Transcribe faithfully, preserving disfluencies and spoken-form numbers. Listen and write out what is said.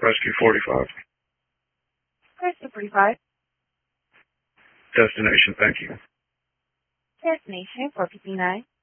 Rescue forty-five. Rescue forty-five. Destination, thank you. Destination four fifty-nine.